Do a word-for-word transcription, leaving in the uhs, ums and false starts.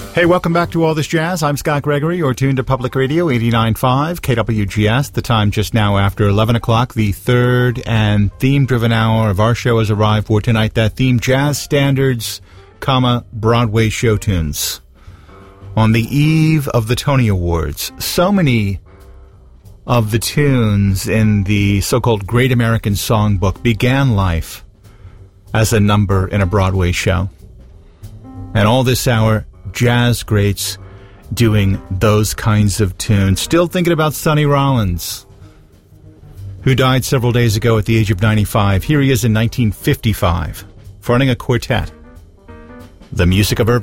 Hey, welcome back to All This Jazz. I'm Scott Gregory. You're tuned to Public Radio eighty-nine point five K W G S. The time just now after eleven o'clock. The third and theme-driven hour of our show has arrived for tonight. That theme, Jazz Standards, comma, Broadway Show Tunes. On the eve of the Tony Awards, so many of the tunes in the so-called Great American Songbook began life as a number in a Broadway show. And all this hour, jazz greats doing those kinds of tunes. Still thinking about Sonny Rollins, who died several days ago at the age of ninety-five. Here he is in nineteen fifty-five, fronting a quartet. The music of Irving